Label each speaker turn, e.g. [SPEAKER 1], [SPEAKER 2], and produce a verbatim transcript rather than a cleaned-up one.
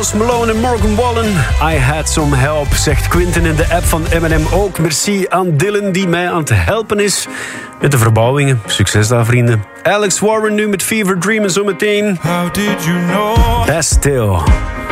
[SPEAKER 1] Post Malone en Morgan Wallen. I had some help, zegt Quinten in de app van M en M ook. Merci aan Dylan die mij aan het helpen is met de verbouwingen. Succes daar, vrienden. Alex Warren nu met Fever Dream en zometeen...
[SPEAKER 2] How did you know?
[SPEAKER 1] Best Still.